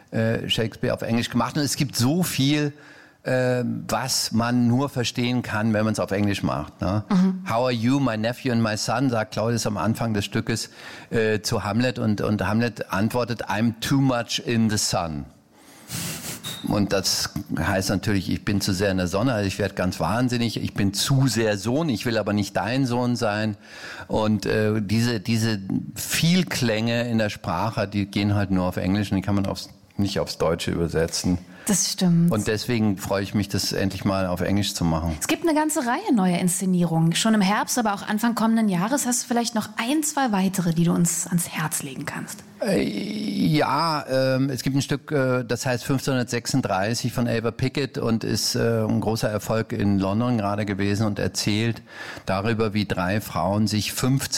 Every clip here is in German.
Shakespeare auf Englisch gemacht. Und es gibt so viel, was man nur verstehen kann, wenn man es auf Englisch macht. Ne? How are you, my nephew and my son, sagt Claudius am Anfang des Stückes zu Hamlet. Und Hamlet antwortet, I'm too much in the sun. Und das heißt natürlich, ich bin zu sehr in der Sonne, also ich werde ganz wahnsinnig, ich bin zu sehr Sohn, ich will aber nicht dein Sohn sein. Und diese Vielklänge in der Sprache, die gehen halt nur auf Englisch und die kann man nicht aufs Deutsche übersetzen. Das stimmt. Und deswegen freue ich mich, das endlich mal auf Englisch zu machen. Es gibt eine ganze Reihe neuer Inszenierungen. Schon im Herbst, aber auch Anfang kommenden Jahres hast du vielleicht noch 1, 2 weitere, die du uns ans Herz legen kannst. Ja, es gibt ein Stück, das heißt 1536 von Ava Pickett und ist ein großer Erfolg in London gerade gewesen und erzählt darüber, wie 3 Frauen sich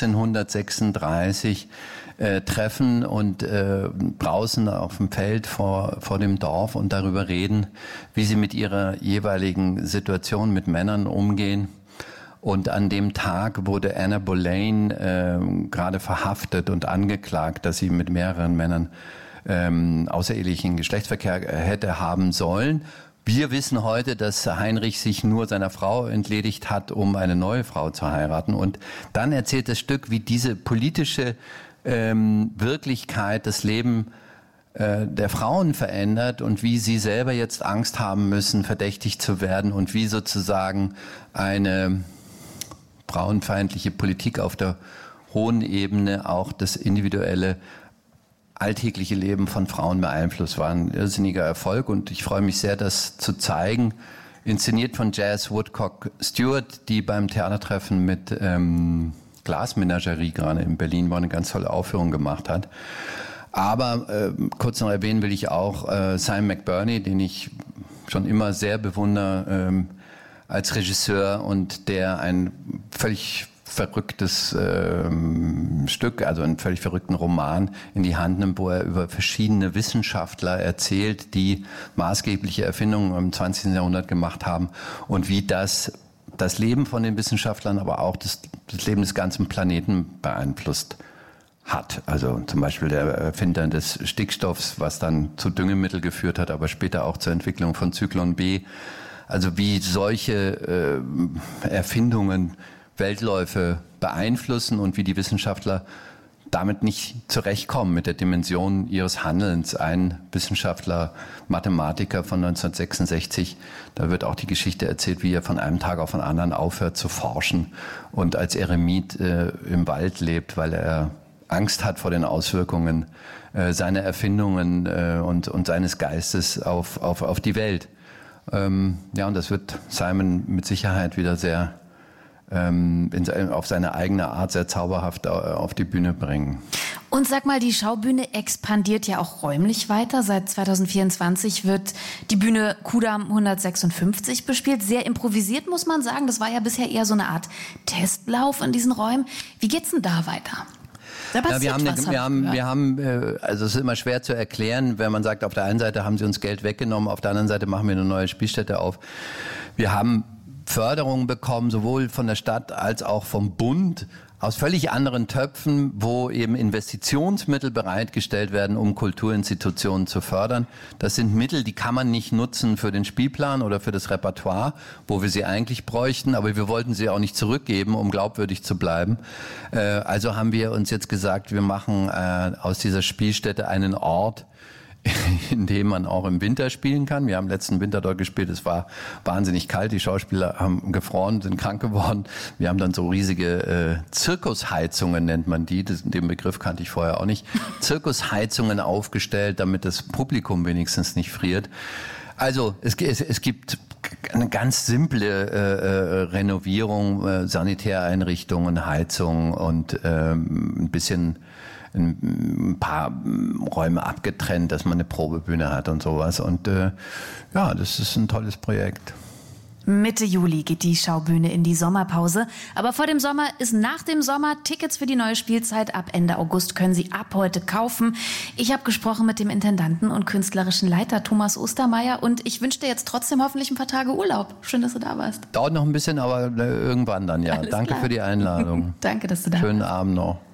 1536 treffen und draußen auf dem Feld vor dem Dorf und darüber reden, wie sie mit ihrer jeweiligen Situation mit Männern umgehen. Und an dem Tag wurde Anna Boleyn gerade verhaftet und angeklagt, dass sie mit mehreren Männern außerehelichen Geschlechtsverkehr hätte haben sollen. Wir wissen heute, dass Heinrich sich nur seiner Frau entledigt hat, um eine neue Frau zu heiraten. Und dann erzählt das Stück, wie diese politische Wirklichkeit das Leben der Frauen verändert und wie sie selber jetzt Angst haben müssen, verdächtigt zu werden und wie sozusagen eine frauenfeindliche Politik auf der hohen Ebene auch das individuelle, alltägliche Leben von Frauen beeinflusst. War ein irrsinniger Erfolg und ich freue mich sehr, das zu zeigen. Inszeniert von Jazz Woodcock Stewart, die beim Theatertreffen mit Glasmenagerie gerade in Berlin war, eine ganz tolle Aufführung gemacht hat. Aber kurz noch erwähnen will ich auch Simon McBurney, den ich schon immer sehr bewundere als Regisseur und der ein völlig verrücktes Stück, also einen völlig verrückten Roman in die Hand nimmt, wo er über verschiedene Wissenschaftler erzählt, die maßgebliche Erfindungen im 20. Jahrhundert gemacht haben und wie das Leben von den Wissenschaftlern, aber auch das Leben des ganzen Planeten beeinflusst hat. Also zum Beispiel der Erfinder des Stickstoffs, was dann zu Düngemittel geführt hat, aber später auch zur Entwicklung von Zyklon B. Also wie solche Erfindungen Weltläufe beeinflussen und wie die Wissenschaftler damit nicht zurechtkommen mit der Dimension ihres Handelns. Ein Wissenschaftler, Mathematiker von 1966, da wird auch die Geschichte erzählt, wie er von einem Tag auf den anderen aufhört zu forschen und als Eremit im Wald lebt, weil er Angst hat vor den Auswirkungen seiner Erfindungen und seines Geistes auf die Welt. Ja, und das wird Simon mit Sicherheit wieder sehr auf seine eigene Art sehr zauberhaft auf die Bühne bringen. Und sag mal, die Schaubühne expandiert ja auch räumlich weiter. Seit 2024 wird die Bühne Kudamm 156 bespielt. Sehr improvisiert, muss man sagen. Das war ja bisher eher so eine Art Testlauf in diesen Räumen. Wie geht's denn da weiter? Also es ist immer schwer zu erklären, wenn man sagt, auf der einen Seite haben sie uns Geld weggenommen, auf der anderen Seite machen wir eine neue Spielstätte auf. Wir haben Förderungen bekommen, sowohl von der Stadt als auch vom Bund, aus völlig anderen Töpfen, wo eben Investitionsmittel bereitgestellt werden, um Kulturinstitutionen zu fördern. Das sind Mittel, die kann man nicht nutzen für den Spielplan oder für das Repertoire, wo wir sie eigentlich bräuchten, aber wir wollten sie auch nicht zurückgeben, um glaubwürdig zu bleiben. Also haben wir uns jetzt gesagt, wir machen aus dieser Spielstätte einen Ort, in dem man auch im Winter spielen kann. Wir haben letzten Winter dort gespielt, es war wahnsinnig kalt, die Schauspieler haben gefroren, sind krank geworden. Wir haben dann so riesige Zirkusheizungen, nennt man die, den Begriff kannte ich vorher auch nicht, Zirkusheizungen aufgestellt, damit das Publikum wenigstens nicht friert. Also es gibt eine ganz simple Renovierung, Sanitäreinrichtungen, Heizung und ein paar Räume abgetrennt, dass man eine Probebühne hat und sowas. Und ja, das ist ein tolles Projekt. Mitte Juli geht die Schaubühne in die Sommerpause. Aber vor dem Sommer ist nach dem Sommer. Tickets für die neue Spielzeit ab Ende August können Sie ab heute kaufen. Ich habe gesprochen mit dem Intendanten und künstlerischen Leiter Thomas Ostermeier und ich wünsche dir jetzt trotzdem hoffentlich ein paar Tage Urlaub. Schön, dass du da warst. Dauert noch ein bisschen, aber irgendwann dann, ja. Alles Danke klar. Für die Einladung. Danke, dass du da warst. Schönen Abend noch.